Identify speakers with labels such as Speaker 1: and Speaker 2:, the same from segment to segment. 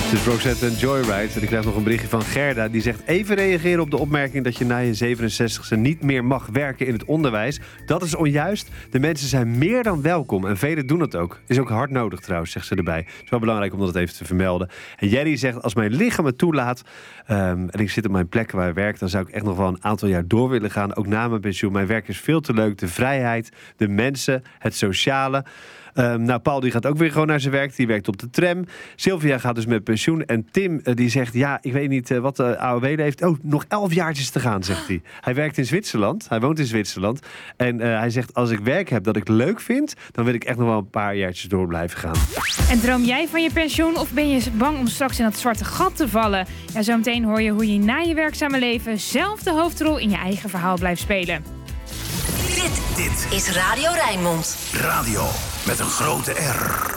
Speaker 1: Dus Roxette en Joyride. En ik krijg nog een berichtje van Gerda. Die zegt even reageren op de opmerking dat je na je 67e niet meer mag werken in het onderwijs. Dat is onjuist. De mensen zijn meer dan welkom. En velen doen het ook. Is ook hard nodig trouwens, zegt ze erbij. Het is wel belangrijk om dat even te vermelden. En Jerry zegt, als mijn lichaam het toelaat en ik zit op mijn plek waar ik werk, dan zou ik echt nog wel een aantal jaar door willen gaan. Ook na mijn pensioen. Mijn werk is veel te leuk. De vrijheid, de mensen, het sociale. Paul die gaat ook weer gewoon naar zijn werk. Die werkt op de tram. Sylvia gaat dus met pensioen. En Tim die zegt, ja, ik weet niet wat de AOW heeft. Oh, nog 11 jaartjes te gaan, zegt hij. Hij werkt in Zwitserland. Hij woont in Zwitserland. En hij zegt, als ik werk heb dat ik leuk vind, dan wil ik echt nog wel een paar jaartjes door blijven gaan.
Speaker 2: En droom jij van je pensioen of ben je bang om straks in dat zwarte gat te vallen? Ja, zometeen hoor je hoe je na je werkzame leven zelf de hoofdrol in je eigen verhaal blijft spelen.
Speaker 3: Dit is Radio Rijnmond.
Speaker 4: Radio met een grote R.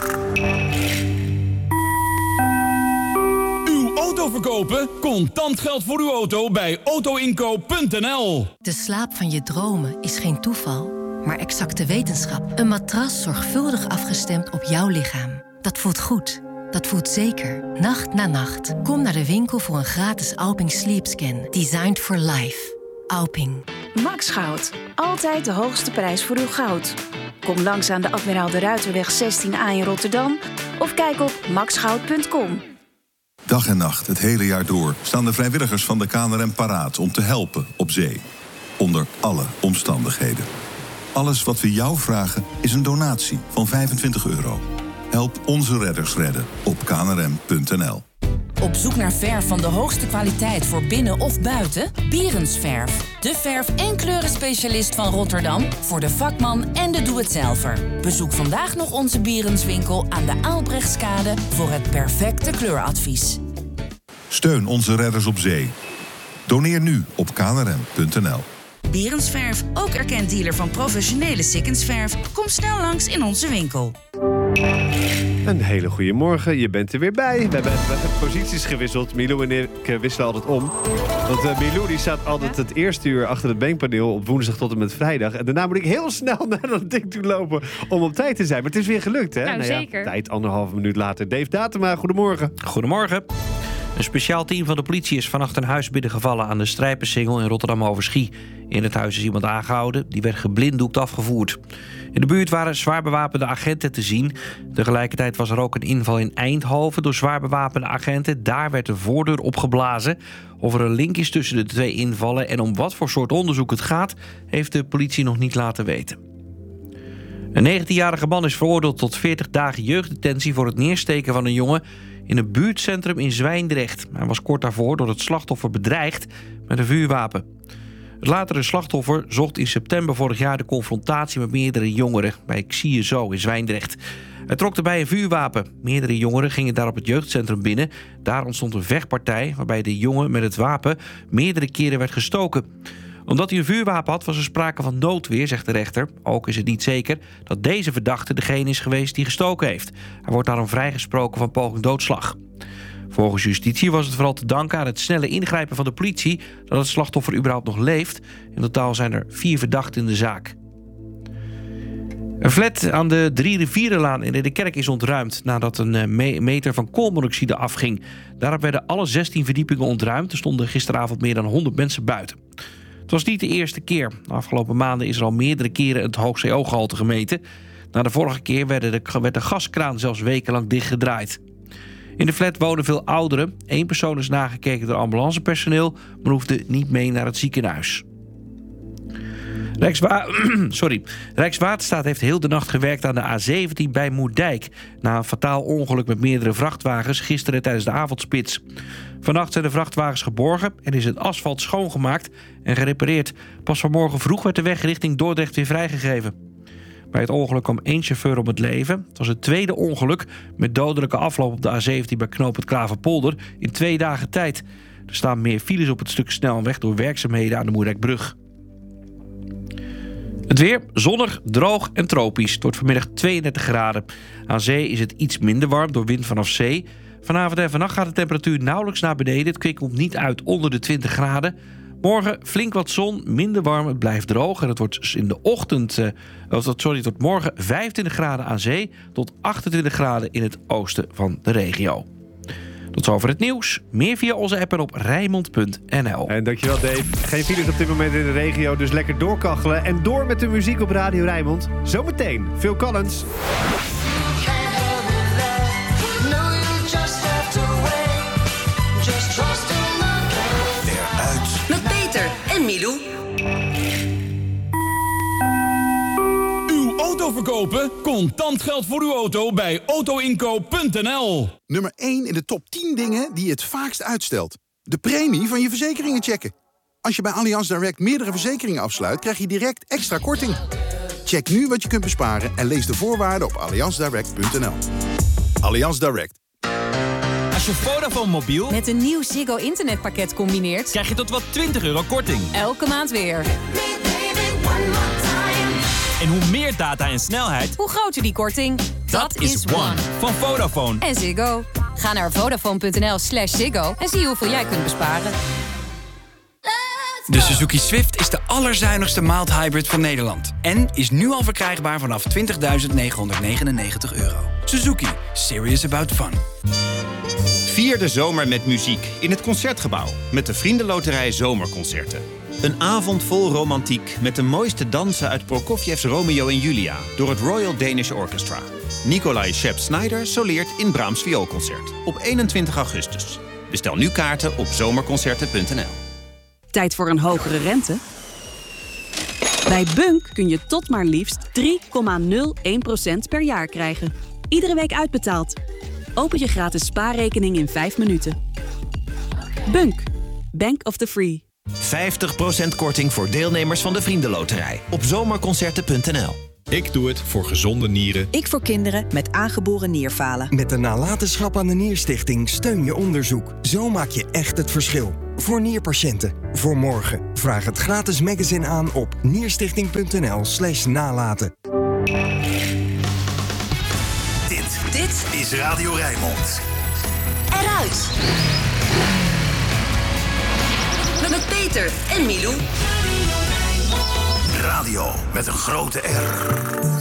Speaker 5: Uw auto verkopen? Contant geld voor uw auto bij autoinkoop.nl.
Speaker 6: De slaap van je dromen is geen toeval, maar exacte wetenschap. Een matras zorgvuldig afgestemd op jouw lichaam. Dat voelt goed. Dat voelt zeker. Nacht na nacht. Kom naar de winkel voor een gratis Alping Sleep Scan. Designed for life. Alping.
Speaker 7: Max Goud. Altijd de hoogste prijs voor uw goud. Kom langs aan de Admiraal de Ruiterweg 16A in Rotterdam of kijk op maxgoud.com.
Speaker 8: Dag en nacht, het hele jaar door, staan de vrijwilligers van de KNRM paraat om te helpen op zee. Onder alle omstandigheden. Alles wat we jou vragen is een donatie van €25. Help onze redders redden op knrm.nl.
Speaker 9: Op zoek naar verf van de hoogste kwaliteit voor binnen of buiten? Bierensverf. De verf- en kleurenspecialist van Rotterdam voor de vakman en de doe-het-zelver. Bezoek vandaag nog onze Bierenswinkel aan de Aalbrechtskade voor het perfecte kleuradvies.
Speaker 8: Steun onze redders op zee. Doneer nu op knrm.nl.
Speaker 9: Bierensverf, ook erkend dealer van professionele Sikkensverf. Kom snel langs in onze winkel.
Speaker 1: Een hele goede morgen, je bent er weer bij. We hebben posities gewisseld. Milou en ik wisselen altijd om. Want Milou die staat altijd het eerste uur achter het bankpaneel op woensdag tot en met vrijdag. En daarna moet ik heel snel naar dat ding toe lopen om op tijd te zijn. Maar het is weer gelukt, hè?
Speaker 2: Nou, zeker.
Speaker 1: Tijd 1,5 minuut later. Dave Datema, goedemorgen.
Speaker 10: Goedemorgen. Een speciaal team van de politie is vannacht een huis binnengevallen aan de Strijpersingel in Rotterdam-Overschie. In het huis is iemand aangehouden, die werd geblinddoekt afgevoerd. In de buurt waren zwaar bewapende agenten te zien. Tegelijkertijd was er ook een inval in Eindhoven door zwaar bewapende agenten. Daar werd de voordeur opgeblazen. Of er een link is tussen de twee invallen en om wat voor soort onderzoek het gaat, heeft de politie nog niet laten weten. Een 19-jarige man is veroordeeld tot 40 dagen jeugddetentie voor het neersteken van een jongen in een buurtcentrum in Zwijndrecht. Hij was kort daarvoor door het slachtoffer bedreigd met een vuurwapen. Het latere slachtoffer zocht in september vorig jaar de confrontatie met meerdere jongeren bij Ik Zie Je Zo in Zwijndrecht. Hij trok erbij een vuurwapen. Meerdere jongeren gingen daar op het jeugdcentrum binnen. Daar ontstond een vechtpartij waarbij de jongen met het wapen meerdere keren werd gestoken. Omdat hij een vuurwapen had, was er sprake van noodweer, zegt de rechter. Ook is het niet zeker dat deze verdachte degene is geweest die gestoken heeft. Hij wordt daarom vrijgesproken van poging doodslag. Volgens justitie was het vooral te danken aan het snelle ingrijpen van de politie dat het slachtoffer überhaupt nog leeft. In totaal zijn er 4 verdachten in de zaak. Een flat aan de Drie Rivierenlaan in Ridderkerk is ontruimd nadat een meter van koolmonoxide afging. Daarop werden alle 16 verdiepingen ontruimd. Er stonden gisteravond meer dan 100 mensen buiten. Het was niet de eerste keer. De afgelopen maanden is er al meerdere keren het hoog CO-gehalte gemeten. Na de vorige keer werd de gaskraan zelfs wekenlang dichtgedraaid. In de flat wonen veel ouderen. 1 persoon is nagekeken door ambulancepersoneel, maar hoefde niet mee naar het ziekenhuis. Rijkswaterstaat heeft heel de nacht gewerkt aan de A17 bij Moerdijk. Na een fataal ongeluk met meerdere vrachtwagens gisteren tijdens de avondspits. Vannacht zijn de vrachtwagens geborgen en is het asfalt schoongemaakt en gerepareerd. Pas vanmorgen vroeg werd de weg richting Dordrecht weer vrijgegeven. Bij het ongeluk kwam 1 chauffeur om het leven. Het was het tweede ongeluk met dodelijke afloop op de A17 bij knooppunt Klaverpolder in 2 dagen tijd. Er staan meer files op het stuk snelweg door werkzaamheden aan de Moerdijkbrug. Het weer zonnig, droog en tropisch. Het wordt vanmiddag 32 graden. Aan zee is het iets minder warm door wind vanaf zee. Vanavond en vannacht gaat de temperatuur nauwelijks naar beneden. Het kwik komt niet uit onder de 20 graden. Morgen flink wat zon, minder warm, het blijft droog. En het wordt in de ochtend, het wordt morgen 25 graden aan zee tot 28 graden in het oosten van de regio. Tot zover het nieuws. Meer via onze app en op Rijnmond.nl.
Speaker 1: En dankjewel Dave. Geen files op dit moment in de regio, dus lekker doorkachelen. En door met de muziek op Radio Rijnmond. Zometeen Phil Collins.
Speaker 3: Met Peter en Milou.
Speaker 5: Uw auto verkopen? Contant geld voor uw auto bij autoinkoop.nl.
Speaker 11: Nummer 1 in de top 10 dingen die je het vaakst uitstelt. De premie van je verzekeringen checken. Als je bij Allianz Direct meerdere verzekeringen afsluit, krijg je direct extra korting. Check nu wat je kunt besparen en lees de voorwaarden op allianzdirect.nl. Allianz Direct.
Speaker 12: Als je Vodafone mobiel
Speaker 13: met een nieuw Ziggo internetpakket combineert,
Speaker 12: krijg je tot wel €20 korting.
Speaker 13: Elke maand weer.
Speaker 12: En hoe meer data en snelheid,
Speaker 13: hoe groter die korting.
Speaker 12: Dat is One van Vodafone.
Speaker 13: En Ziggo. Ga naar vodafone.nl/Ziggo en zie hoeveel jij kunt besparen.
Speaker 14: De Suzuki Swift is de allerzuinigste mild hybrid van Nederland. En is nu al verkrijgbaar vanaf €20.999. Suzuki. Serious about fun.
Speaker 15: Vier de zomer met muziek in het Concertgebouw. Met de Vriendenloterij Zomerconcerten. Een avond vol romantiek met de mooiste dansen uit Prokofjevs Romeo en Julia. Door het Royal Danish Orchestra. Nikolai Shep-Snyder soleert in Brahms Vioolconcert. Op 21 augustus. Bestel nu kaarten op zomerconcerten.nl.
Speaker 16: Tijd voor een hogere rente? Bij Bunk kun je tot maar liefst 3,01% per jaar krijgen. Iedere week uitbetaald. Open je gratis spaarrekening in 5 minuten. Bunk. Bank of the Free.
Speaker 15: 50% korting voor deelnemers van de Vriendenloterij. Op zomerconcerten.nl.
Speaker 17: Ik doe het voor gezonde nieren.
Speaker 18: Ik voor kinderen met aangeboren nierfalen.
Speaker 19: Met de nalatenschap aan de Nierstichting steun je onderzoek. Zo maak je echt het verschil. Voor nierpatiënten. Voor morgen. Vraag het gratis magazine aan op nierstichting.nl/nalaten.
Speaker 4: Dit is Radio Rijnmond.
Speaker 3: Eruit. Met Peter en Milou.
Speaker 4: Radio met een grote R.